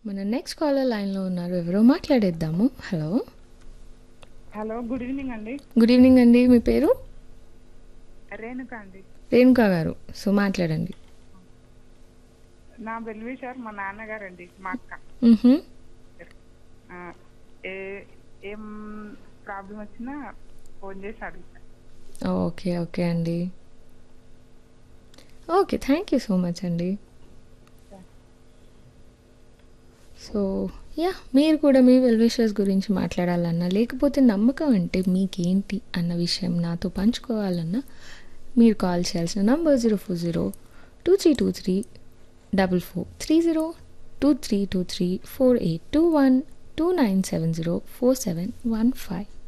మన next caller లైన్లో ఉన్నారు, ఎవరో మాట్లాడేద్దాము. హలో, హలో, గుడ్ ఈవినింగ్ అండి. గుడ్ ఈవినింగ్ అండి. మీ పేరు? రేణుక అండి. రేణుకా గారు. సో మాట్లాడండి. నా వెల్ విషర్ మా నాన్నగారండి, మా అక్క. మ్హూ. ఆ, ఏ ఏం ప్రాబ్లం వచ్చినా ఫోన్ చేసి అడుగుతా. ఓకే ఓకే అండి. Okay, thank you so much అండి. సో యా, మీరు కూడా మీ వెల్ విషర్స్ గురించి మాట్లాడాలన్నా, లేకపోతే నమ్మకం అంటే మీకేంటి అన్న విషయం నాతో పంచుకోవాలన్నా, మీరు కాల్ చేయాల్సిన నంబర్ 040-2323-4430, 2323-4821, 2970-4715.